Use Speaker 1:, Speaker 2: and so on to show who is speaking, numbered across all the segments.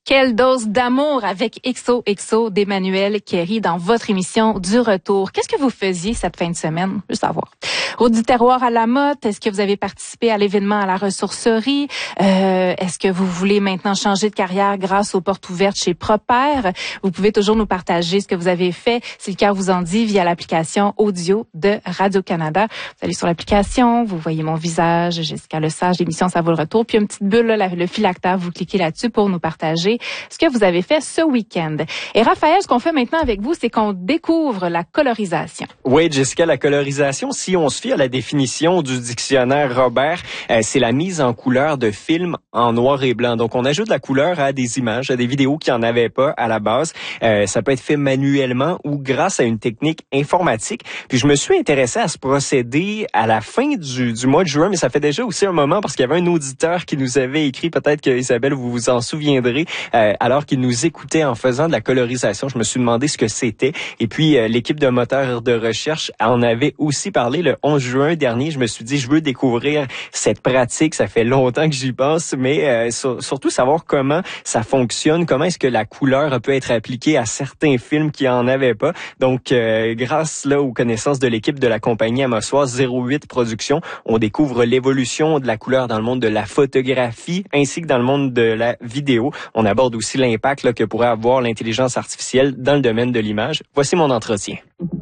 Speaker 1: Quelle dose d'amour avec XOXO d'Emmanuel Kerry dans votre émission du retour. Qu'est-ce que vous faisiez cette fin de semaine? Je veux savoir. Route du terroir à la Motte, est-ce que vous avez participé à l'événement à la ressourcerie? Est-ce que vous voulez maintenant changer de carrière grâce aux portes ouvertes chez Propère? Vous pouvez toujours nous partager ce que vous avez fait, si le cœur vous en dit, via l'application audio de Radio-Canada. Vous allez sur l'application, vous voyez mon visage, Jessica Lesage, l'émission Ça vaut le retour, puis une petite bulle, là, le fil acteur, vous cliquez là-dessus pour nous partager ce que vous avez fait ce week-end. Et Raphaël, ce qu'on fait maintenant avec vous, c'est qu'on découvre la colorisation.
Speaker 2: Oui, Jessica, la colorisation, si on se fie à la définition du dictionnaire Robert, c'est la mise en couleur de films en noir et blanc. Donc, on ajoute la couleur à des images, à des vidéos qui en avaient pas à la base. Ça peut être fait manuellement ou grâce à une technique informatique. Puis, je me suis intéressé à ce procédé à la fin du mois de juin, mais ça fait déjà aussi un moment parce qu'il y avait un auditeur qui nous avait écrit, peut-être que Isabelle, vous vous en souviendrez, alors qu'il nous écoutait en faisant de la colorisation. Je me suis demandé ce que c'était. Et puis, l'équipe de moteurs de recherche en avait aussi parlé le 11 juin dernier. Je me suis dit, je veux découvrir cette pratique. Ça fait longtemps que j'y pense, mais surtout savoir comment ça fonctionne, comment est-ce que la couleur peut être appliquée à certains films qui en avaient pas. Donc, grâce là aux connaissances de l'équipe de la compagnie Amossoise 08 Productions, on découvre l'évolution de la couleur dans le monde de la photographie ainsi que dans le monde de la vidéo. On aborde aussi l'impact là, que pourrait avoir l'intelligence artificielle dans le domaine de l'image. Voici mon entretien.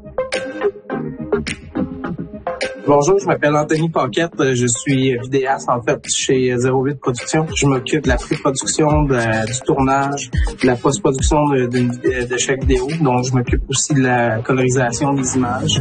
Speaker 3: Bonjour, je m'appelle Anthony Paquette. Je suis vidéaste, en fait, chez 08 Productions. Je m'occupe de la pré-production, du tournage, de la post-production de chaque vidéo. Donc, je m'occupe aussi de la colorisation des images.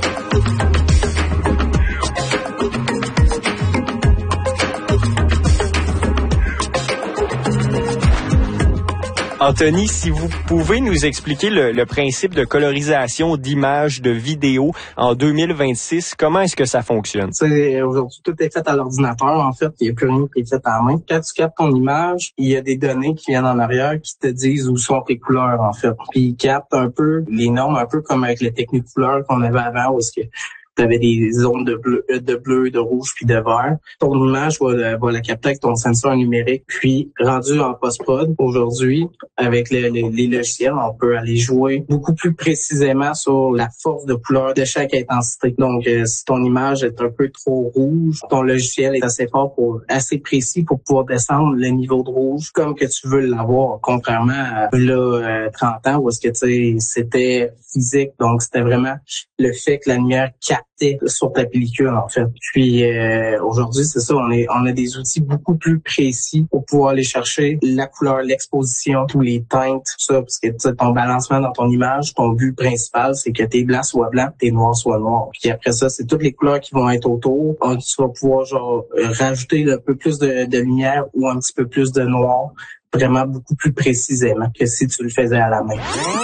Speaker 2: Anthony, si vous pouvez nous expliquer le principe de colorisation d'images, de vidéos en 2026, comment est-ce que ça fonctionne?
Speaker 3: Aujourd'hui, tout est fait à l'ordinateur, en fait. Il n'y a plus rien qui est fait à la main. Quand tu captes ton image, il y a des données qui viennent en arrière qui te disent où sont tes couleurs, en fait. Puis ils captent un peu les normes, un peu comme avec les techniques couleurs qu'on avait avant, où est-ce que tu avais des zones de bleu, de rouge puis de vert. Ton image va la capter avec ton sensor numérique. Puis, rendu en post-prod, aujourd'hui, avec les logiciels, on peut aller jouer beaucoup plus précisément sur la force de couleur de chaque intensité. Donc, si ton image est un peu trop rouge, ton logiciel est assez fort assez précis pour pouvoir descendre le niveau de rouge comme que tu veux l'avoir, contrairement à 30 ans où est-ce que c'était physique. Donc, c'était vraiment le fait que la lumière capte sur ta pellicule, en fait. Puis aujourd'hui, c'est ça, on a des outils beaucoup plus précis pour pouvoir aller chercher la couleur, l'exposition, tous les teintes, tout ça, parce que ton balancement dans ton image, ton but principal, c'est que tes blancs soient blancs, tes noirs soient noirs. Puis après ça, c'est toutes les couleurs qui vont être autour. Tu vas pouvoir rajouter un peu plus de lumière ou un petit peu plus de noir, vraiment beaucoup plus précisément que si tu le faisais à la main.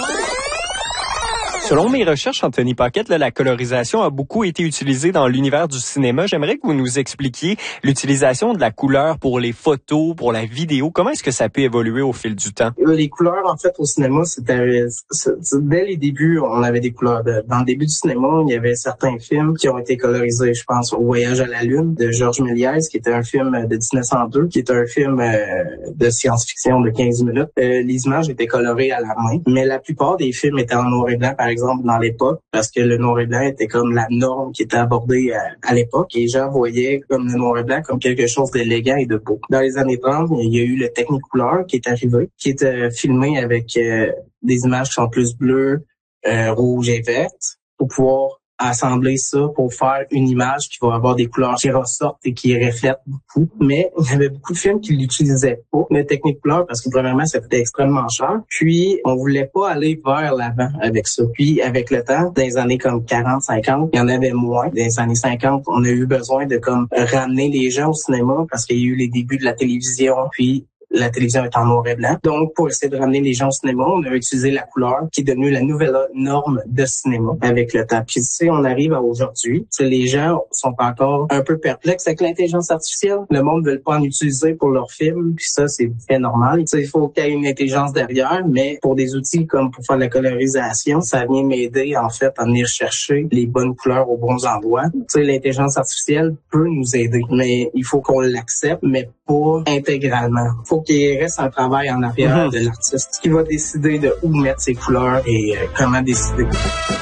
Speaker 2: Selon mes recherches, Anthony Paquette, la colorisation a beaucoup été utilisée dans l'univers du cinéma. J'aimerais que vous nous expliquiez l'utilisation de la couleur pour les photos, pour la vidéo. Comment est-ce que ça peut évoluer au fil du temps?
Speaker 3: Les couleurs, en fait, au cinéma, dès les débuts, on avait des couleurs. Dans le début du cinéma, il y avait certains films qui ont été colorisés. Je pense au Voyage à la Lune de Georges Méliès, qui était un film de 1902, qui est un film de science-fiction de 15 minutes. Les images étaient colorées à la main, mais la plupart des films étaient en noir et blanc, par exemple, dans l'époque, parce que le noir et blanc était comme la norme qui était abordée à l'époque. Et les gens voyaient comme le noir et blanc comme quelque chose d'élégant et de beau. Dans les années 30, il y a eu le Technicolor qui est arrivé, qui était filmé avec des images qui sont plus bleues, rouges et vertes, pour pouvoir assembler ça pour faire une image qui va avoir des couleurs qui ressortent et qui reflètent beaucoup. Mais il y avait beaucoup de films qui l'utilisaient pas, le Technicolor, parce que premièrement, ça coûtait extrêmement cher. Puis, on voulait pas aller vers l'avant avec ça. Puis, avec le temps, dans les années comme 40, 50, il y en avait moins. Dans les années 50, on a eu besoin de ramener les gens au cinéma parce qu'il y a eu les débuts de la télévision. Puis, la télévision est en noir et blanc. Donc, pour essayer de ramener les gens au cinéma, on a utilisé la couleur qui est devenue la nouvelle norme de cinéma avec le temps. Puis, on arrive à aujourd'hui. Les gens sont encore un peu perplexes avec l'intelligence artificielle. Le monde ne veut pas en utiliser pour leurs films. Puis ça, c'est très normal. Il faut qu'il y ait une intelligence derrière, mais pour des outils comme pour faire de la colorisation, ça vient m'aider, en fait, à venir chercher les bonnes couleurs aux bons endroits. L'intelligence artificielle peut nous aider, mais il faut qu'on l'accepte, mais pas intégralement. Il faut Donc, il reste un travail en arrière de l'artiste qui va décider de où mettre ses couleurs et comment décider.